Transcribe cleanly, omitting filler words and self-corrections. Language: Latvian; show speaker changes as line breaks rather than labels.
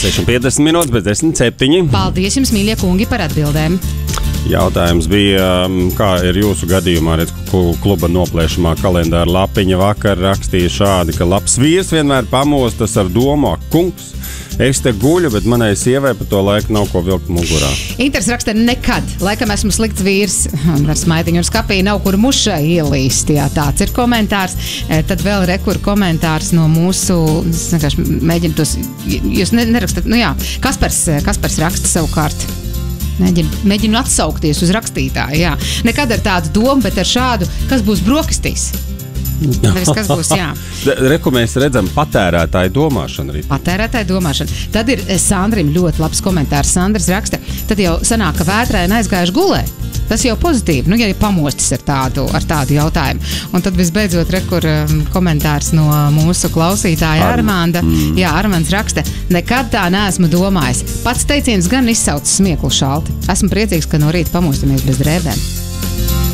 6:50 minūtes, bet 10:07.
Paldies jums, mīļie kungi, par atbildēm.
Jautājums bija, kā ir jūsu gadījumā, redz, kluba noplēšamā kalendāra lapiņa vakar rakstīja šādi, ka labs vīrs vienmēr pamostas ar domu, kungs, es te guļu, bet manai sievai pa to laiku nav ko vilkt mugurā.
Inters raksta, nekad, laikam esmu slikts vīrs, ar smaitiņu un skapī nav kur mušai ielīst, jā, tāds ir komentārs. Tad vēl rekur komentārs no mūsu, es vienkārši mēģinu tos, jūs nerakstat, nu jā, Kaspars raksta savukārt. Mēģinu atsaukties uz rakstītāju, jā. Nekad ar tādu domu, bet ar šādu, kas būs brokastīs. Nevis, kas būs, jā.
Reku mēs redzam patērētāju domāšanu arī.
Patērētāju domāšanu. Tad ir Sandrim ļoti labs komentārs. Sandrs raksta, tad jau sanāk, ka vētrēni aizgājuši gulēt. Tas jau pozitīvi, nu, ja ir pamostis ar tādu jautājumu. Un tad visbeidzot rekur komentārs no mūsu klausītāja Armanda. Jā, Armands raksta, nekad tā neesmu domājis. Pats teiciens gan izsauc smieklu šalti. Esmu priecīgs, ka no rīta pamostamies bez drēbēm.